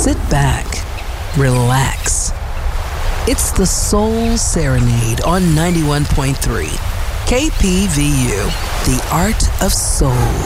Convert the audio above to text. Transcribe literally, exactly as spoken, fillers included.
sit back, relax. It's the Soul Serenade on ninety-one point three K P V U, the art of soul.